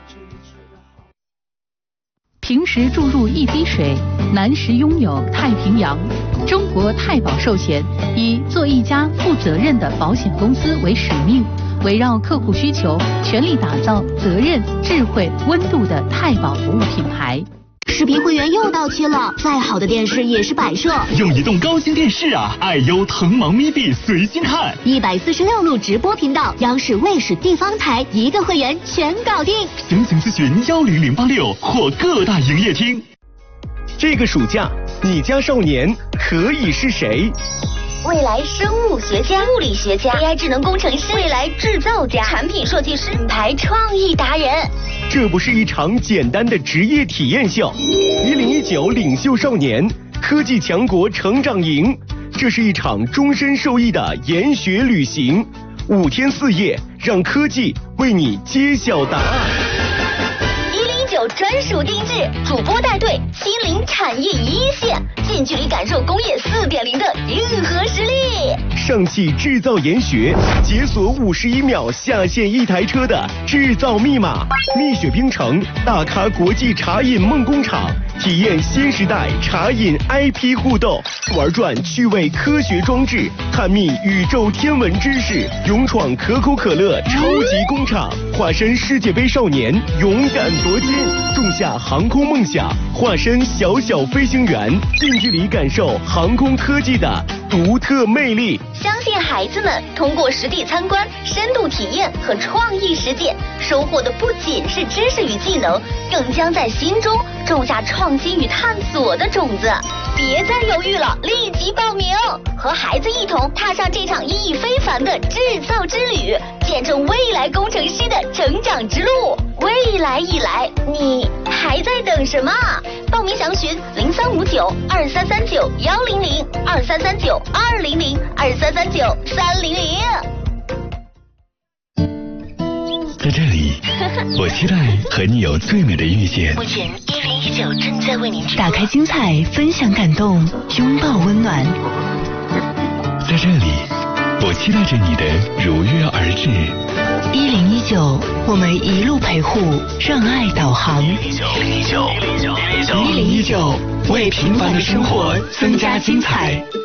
平时注入一滴水，难时拥有太平洋。中国太保寿险以做一家负责任的保险公司为使命，围绕客户需求，全力打造责任、智慧、温度的太保服务品牌。 视频会员又到期了，再好的电视也是摆设。 用移动高清电视啊，爱优腾芒咪币随心看 ，146路直播频道，央视、卫视、地方台一个会员全搞定。 详情咨询10086或各大营业厅。 这个暑假，你家少年可以是谁？ 未来生物学家、物理学家、AI 智能工程师、未来制造家、产品设计师、品牌创意达人。 这不是一场简单的职业体验秀，1019领袖少年科技强国成长营，这是一场终身受益的研学旅行，5天4夜，让科技为你揭晓答案。 109专属定制，主播带队亲临产业一线，近距离感受工业4.0的硬核实力。 上汽制造研学，解锁51秒下线一台车的制造密码。蜜雪冰城大咖国际茶饮梦工厂，体验新时代茶饮 IP 互动，玩转趣味科学装置，探秘宇宙天文知识，勇闯可口可乐超级工厂，化身世界杯少年，勇敢夺金，种下航空梦想，化身小小飞行员，近距离感受航空科技的独特魅力。 相信孩子们通过实地参观、深度体验和创意实践，收获的不仅是知识与技能，更将在心中种下创新与探索的种子。别再犹豫了，立即报名，和孩子一同踏上这场意义非凡的制造之旅，见证未来工程师的成长之路。未来已来，你还在等什么？报名详询0359-2339-100，2339-200，2339-300。 在这里，我期待和你有最美的遇见。 目前1019正在为您打开精彩，分享感动，拥抱温暖。 在这里，我期待着你的如约而至。 1019，我们一路陪护，让爱导航。 11019，为平凡的生活增加精彩。